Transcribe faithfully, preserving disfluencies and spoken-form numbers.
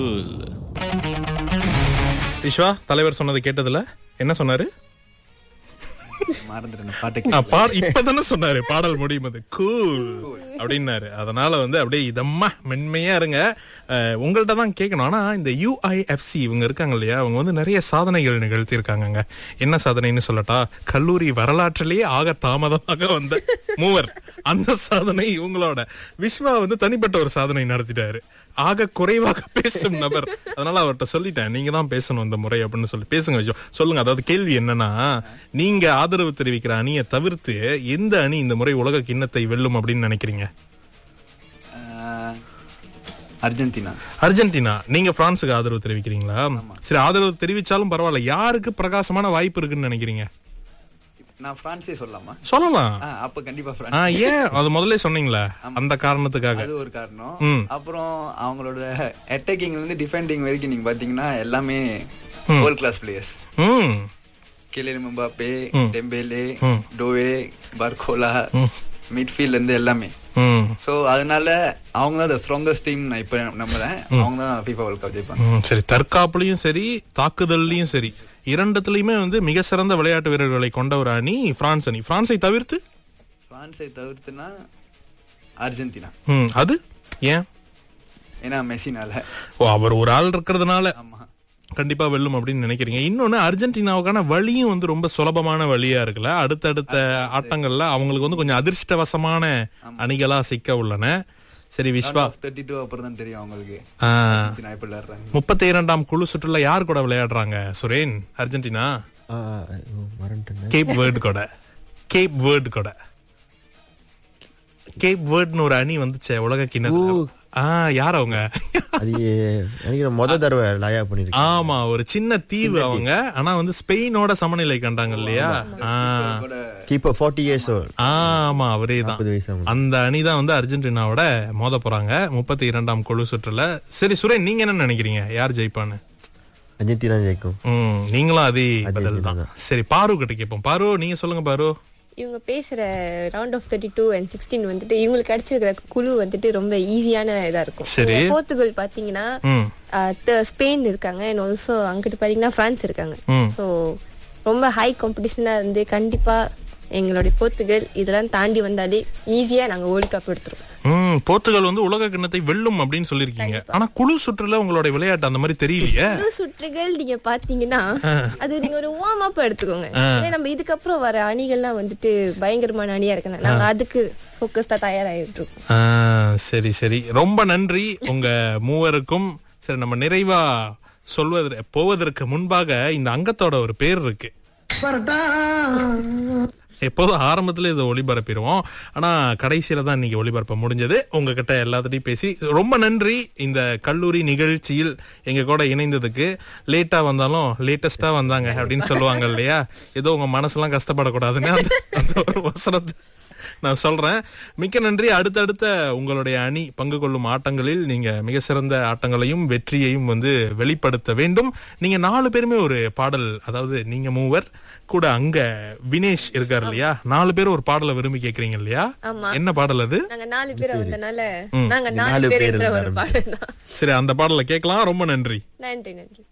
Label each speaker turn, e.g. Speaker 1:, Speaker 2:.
Speaker 1: விஸ்வா தலைவர் சொன்னது கேட்டதுல என்ன சொன்னாரு? இப்பதானே சொன்னாரு பாடல் முடியும் அது கூல் அப்படின்னாரு. அதனால வந்து அப்படியே இதம்மா மென்மையா இருங்க. உங்கள்ட்ட தான் கேட்கணும். ஆனா இந்த யூஐஎஃப்சி இவங்க இருக்காங்க இல்லையா, அவங்க வந்து நிறைய சாதனைகள் நிகழ்த்தி இருக்காங்க. என்ன சாதனைன்னு சொல்லட்டா? கல்லூரி வரலாற்றிலேயே ஆக தாமதமாக வந்த மூவர். அந்த சாதனை இவங்களோட. விஸ்வா வந்து தனிப்பட்ட ஒரு சாதனை நடத்திட்டாரு. ஆக குறைவாக பேசும் நபர். அதனால அவர்கிட்ட சொல்லிட்டேன், நீங்க தான் பேசணும் இந்த முறை அப்படின்னு சொல்லி. பேசுங்க விஜய், சொல்லுங்க. அதாவது கேள்வி என்னன்னா, நீங்க ஆதரவு தெரிவிக்கிற அணியை தவிர்த்து எந்த அணி இந்த முறை உலக கிண்ணத்தை வெல்லும் அப்படின்னு நினைக்கிறீங்க?
Speaker 2: அர்ஜென்டினா.
Speaker 1: அர்ஜென்டினா. நீங்க பிரான்ஸுக்கு ஆதரவு தெரிவிக்கிறீங்களா? சரி, ஆதரவு தெரிவிச்சாலும் பரவாயில்ல, யாருக்கு பிரகாசமான வாய்ப்பு இருக்குன்னு நினைக்கிறீங்க?
Speaker 2: நான் பிரான்ஸே சொல்லலாமா?
Speaker 1: சொல்லலாம்.
Speaker 2: அப்ப கண்டிப்பா பிரான்ஸ்.
Speaker 1: ஏன் அது முதல்ல சொன்னீங்களா? அந்த காரணத்துக்காக.
Speaker 2: அது ஒரு காரணம். அப்புறம் அவங்களோட அட்டாக்கிங்ல இருந்து டிஃபெண்டிங் வரைக்கும் நீங்க பாத்தீங்கன்னா எல்லாமே world class players. Kylian Mbappe, டெம்பேலே, டோவே, Barcola, மிட்ஃபீல்ட்ல இருந்து எல்லாமே. சோ அதனால அவங்க தான் the strongest team நான் இப்ப நம்புறேன். அவங்க தான் FIFA வேர்ல்ட் கப் ஜெயிப்பாங்க.
Speaker 1: சரி, தற்காப்புலயும் சரி தாக்குதல்லயும் சரி இரண்டத்துலயுமே வந்து மிக சிறந்த விளையாட்டு வீரர்களை கொண்ட ஒரு அணி பிரான்ஸ் அணி. பிரான்ஸை தவிர்த்து
Speaker 2: பிரான்ஸை தவிர்த்துனா அர்ஜென்டினா.
Speaker 1: அது ஏன்?
Speaker 2: ஏன்னா மெஸ்ஸினால.
Speaker 1: ஓ, அவர் ஒரு ஆள் இருக்கிறதுனால கண்டிப்பா வெல்லும் அப்படின்னு நினைக்கிறீங்க. இன்னொன்னு, அர்ஜென்டினாவுக்கான வழியும் வந்து ரொம்ப சுலபமான வழியா இருக்குல்ல. அடுத்தடுத்த ஆட்டங்கள்ல அவங்களுக்கு வந்து கொஞ்சம் அதிர்ஷ்டவசமான அணிகளா சிக்க உள்ளன. சரி விஸ்வா, முப்பத்தி இரண்டாம் குழு சுற்றுல யார் கூட விளையாடுறாங்க சுரேன்? அர்ஜென்டினா கேப் வேர்டு கூட. கேப் வேர்டு கூட கேப் வேர்ட்னு ஒரு அணி வந்துச்சே உலக கிண்ணத்துல. யார் அவங்க?
Speaker 3: முத தடவை லயா பண்ணிருக்காங்க.
Speaker 1: ஆமா, ஒரு சின்ன தீவு அவங்க. ஆனா வந்து ஸ்பெயினோட சமநிலை கண்டாங்க இல்லையா? ஆமா, அவரே தான். அந்த அணிதான் வந்து அர்ஜென்டினாவோட மோத போறாங்க முப்பத்தி இரண்டாம் குழு சுற்றுல. சரி சுரேன், நீங்க என்ன நினைக்கிறீங்க, யார் ஜெயிப்பான்னு?
Speaker 3: அர்ஜென்டினா ஜெயிக்கும்.
Speaker 1: நீங்களும் அதே பதில் தான். சரி, பாரு கிட்ட கேட்போம். பாரு, நீங்க சொல்லுங்க. பாரு,
Speaker 4: இவங்க பேசுற round of thirty two and sixteen வந்துட்டு இவங்களுக்கு கிடைச்சிருக்கிற குழு வந்துட்டு ரொம்ப ஈஸியான இதா இருக்கும். போர்த்துகல் பாத்தீங்கன்னா ஸ்பெயின் இருக்காங்க, அண்ட் ஆல்சோ அங்கிட்டு பாத்தீங்கன்னா பிரான்ஸ் இருக்காங்க. சோ ரொம்ப ஹை காம்படிஷனா இருந்து கண்டிப்பா எங்களுடைய போர்த்துகல் இதெல்லாம் தாண்டி வந்தாலே ஈஸியா நாங்க வேர்ல்ட் கப் எடுத்துருவோம்.
Speaker 1: போர்த்துகல் வந்து உலக கிண்ணத்தை வெல்லும் அப்படின்னு சொல்லிருக்கீங்க. ஆனா குழு சுற்றுல உங்களோட விளையாட்டு அந்த மாதிரி தெரியலையே.
Speaker 4: குழு சுற்றுகள் நீங்க பாத்தீங்கன்னா அது நீங்க ஒரு வார்ம் அப் எடுத்துக்கோங்க. நம்ம இதுக்கப்புறம் வர அணிகள்லாம் வந்துட்டு பயங்கரமான அணியா இருக்காங்க. நாங்க அதுக்கு போக்கஸ்டா தயாராகிட்டு இருக்கோம்.
Speaker 1: சரி சரி, ரொம்ப நன்றி உங்க மூவருக்கும். சரி, நம்ம நிறைவா சொல்வதற்கு போவதற்கு முன்பாக இந்த அங்கத்தோட ஒரு பேர் இருக்கு. எப்போதும் ஆரம்பத்துல இதை ஒளிபரப்பிடுவோம், ஆனா கடைசியில தான் இன்னைக்கு ஒளிபரப்ப முடிஞ்சது. உங்ககிட்ட எல்லாத்திட்டையும் பேசி ரொம்ப நன்றி. இந்த கல்லூரி நிகழ்ச்சியில் எங்க கூட இணைந்ததுக்கு. லேட்டா வந்தாலும் லேட்டஸ்டா வந்தாங்க அப்படின்னு சொல்லுவாங்க இல்லையா? ஏதோ உங்க மனசெல்லாம் கஷ்டப்படக்கூடாதுன்னு அந்த ஒரு வசனத்தை நான் சொல்றேன். மிக்க நன்றி. அடுத்தடுத்த உங்களுடைய அணி பங்கு கொள்ளும் ஆட்டங்களில் நீங்க மிக சிறந்த ஆட்டங்களையும் வெற்றியையும் வந்து வெளிப்படுத்த வேண்டும். நீங்க நாலு பேருமே ஒரு பாடல், அதாவது நீங்க மூவர் கூட அங்க வினேஷ் இருக்காரு இல்லையா, நாலு பேரும் ஒரு பாடலை விரும்பி கேக்குறீங்க இல்லையா? என்ன பாடல் அது?
Speaker 4: சரி, அந்த பாடலை கேட்கலாம். ரொம்ப நன்றி.
Speaker 1: நன்றி நன்றி.